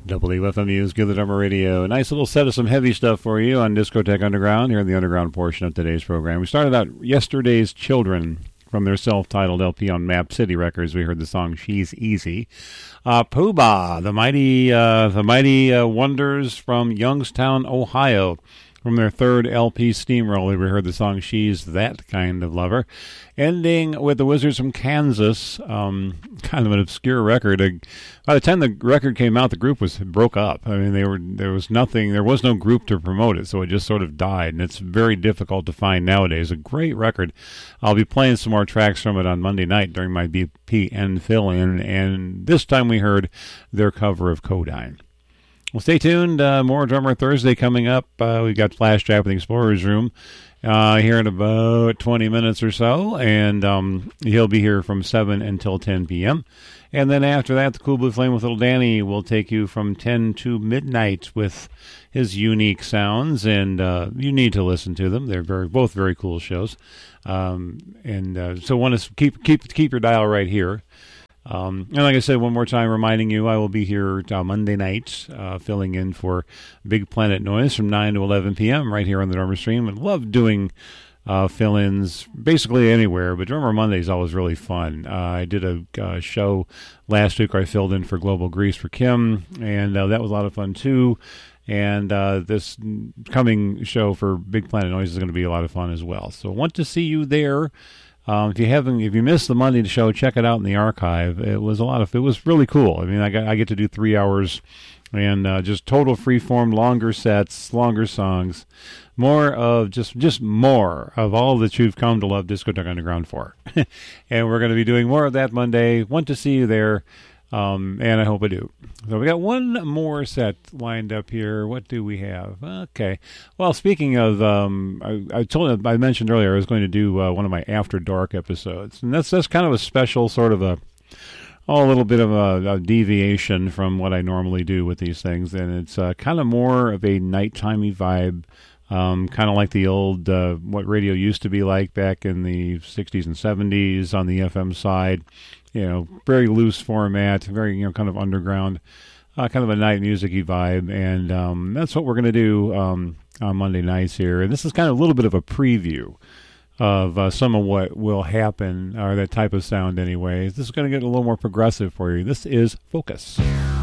WFMU's Good the Drummer Radio. A nice little set of some heavy stuff for you on Discotheque Underground here in the underground portion of today's program. We started out Yesterday's Children from their self-titled LP on Map City Records. We heard the song She's Easy. Poobah, the mighty Wonders from Youngstown, Ohio. From their third LP, Steamroller, we heard the song She's That Kind of Lover. Ending with the Wizards from Kansas, kind of an obscure record. By the time the record came out, the group broke up. I mean, there was no group to promote it, so it just sort of died, and it's very difficult to find nowadays. A great record. I'll be playing some more tracks from it on Monday night during my BPN fill-in, and this time we heard their cover of Codyne. Well, stay tuned. More Drummer Thursday coming up. We've got Flash Jack with the Explorer's Room here in about 20 minutes or so, and he'll be here from 7 until 10 p.m. And then after that, the Cool Blue Flame with Little Danny will take you from 10 to midnight with his unique sounds, and you need to listen to them. They're both very cool shows, so want to keep your dial right here. And like I said, one more time, reminding you, I will be here Monday night, filling in for Big Planet Noise from 9 to 11 p.m. right here on the Drummer Stream. I love doing fill-ins basically anywhere, but Drummer Monday is always really fun. I did a show last week where I filled in for Global Grease for Kim, and that was a lot of fun too. And this coming show for Big Planet Noise is going to be a lot of fun as well. So I want to see you there. If you missed the Monday show, check it out in the archive. It was really cool. I mean, I get to do 3 hours and just total freeform, longer sets, longer songs, more of just more of all that you've come to love Discotheque Underground for. And we're going to be doing more of that Monday. Want to see you there. And I hope I do. So we got one more set lined up here. What do we have? Okay. Well, speaking of, I mentioned earlier I was going to do one of my After Dark episodes, and that's kind of a special sort of a little bit of a deviation from what I normally do with these things, and it's kind of more of a nighttimey vibe. Kind of like the old, what radio used to be like back in the 60s and 70s on the FM side. Very loose format, very, kind of underground, kind of a night music-y vibe. And that's what we're going to do on Monday nights here. And this is kind of a little bit of a preview of some of what will happen, or that type of sound anyway. This is going to get a little more progressive for you. This is Focus.